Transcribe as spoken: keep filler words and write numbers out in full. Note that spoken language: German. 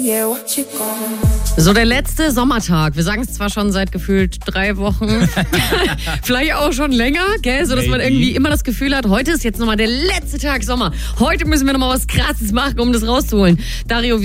So, der letzte Sommertag. Wir sagen es zwar schon seit gefühlt drei Wochen, vielleicht auch schon länger, gell? So dass man irgendwie immer das Gefühl hat, heute ist jetzt nochmal der letzte Tag Sommer. Heute müssen wir nochmal was Krasses machen, um das rauszuholen. Dario, wie